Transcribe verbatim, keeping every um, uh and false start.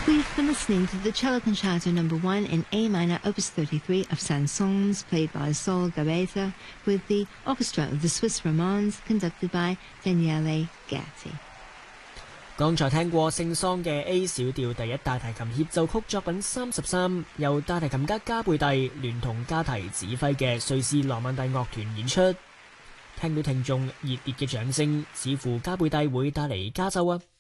We've been listening to the Cello Concerto Number One in A minor, Opus thirty-three of Saint-Saëns, played by Saul Gabetta, with the orchestra of the Swiss Romands, conducted by Daniele Gatti. 剛才聽過聖桑嘅 A 小調第一大提琴協奏曲作品三十三，由大提琴家加貝蒂聯同加提指揮嘅瑞士羅曼蒂樂團演出。聽到聽眾熱烈嘅掌聲，似乎加貝蒂會帶嚟加州啊！